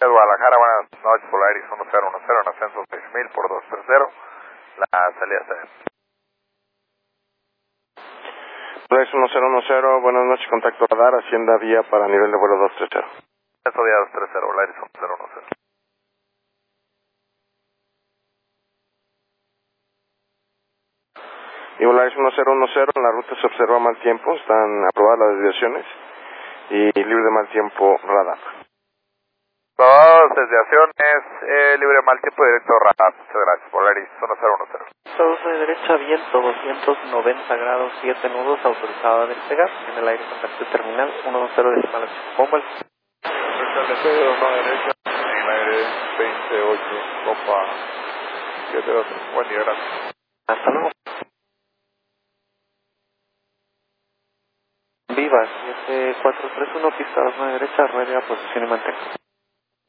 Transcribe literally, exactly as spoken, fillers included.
Guadalajara, buenas noches, Polaris uno cero uno cero en ascenso seis mil por dos tres cero, la salida está bien. Polaris uno cero uno cero, buenas noches, contacto radar, Hacienda Vía para nivel de vuelo dos tres cero. Ascenso Vía dos tres cero, Polaris uno cero uno cero. Y Polaris uno cero uno cero, en la ruta se observa mal tiempo, están aprobadas las desviaciones y libre de mal tiempo radar. Dos desviaciones, eh, libre mal tiempo directo radar. Muchas gracias, Polaris uno cero uno cero. dos de derecha, viento doscientos noventa grados, siete nudos, autorizado a despegar. En el aire contacto terminal, uno cero decimal ocho. Bomba. uno derecha, en el aire veintiocho, copa siete dos. Buen día, gracias. Hasta luego. Viva, siete cuatro tres uno, pista dos nueve derecha, rueda, posición y mantenga.